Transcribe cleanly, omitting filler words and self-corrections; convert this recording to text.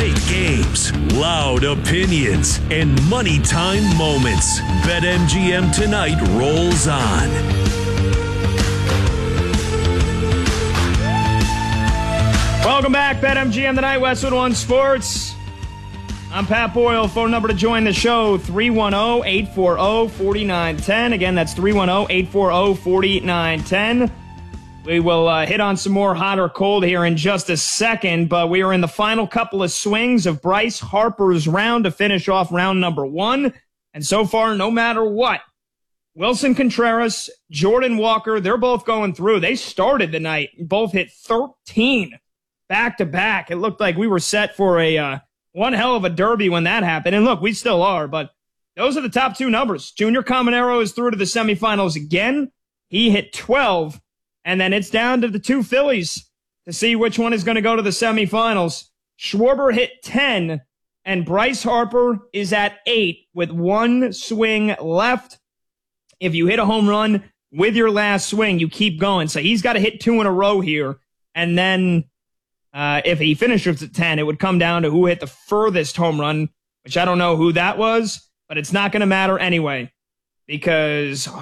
Late games, loud opinions, and money time moments. BetMGM tonight rolls on. Welcome back, BetMGM tonight, Westwood One Sports. I'm Pat Boyle. Phone number to join the show, 310-840-4910. Again, that's 310-840-4910. We will hit on some more hot or cold here in just a second, but we are in the final couple of swings of Bryce Harper's round to finish off round number 1. And so far, no matter what, Wilson Contreras, Jordan Walker, they're both going through. They started the night, both hit 13 back-to-back. It looked like we were set for a one hell of a derby when that happened. And look, we still are, but those are the top 2 numbers. Junior Caminero is through to the semifinals again. He hit 12. And then it's down to the 2 Phillies to see which one is going to go to the semifinals. Schwarber hit 10, and Bryce Harper is at 8 with 1 swing left. If you hit a home run with your last swing, you keep going. So he's got to hit 2 in a row here. And then if he finishes at 10, it would come down to who hit the furthest home run, which I don't know who that was, but it's not going to matter anyway because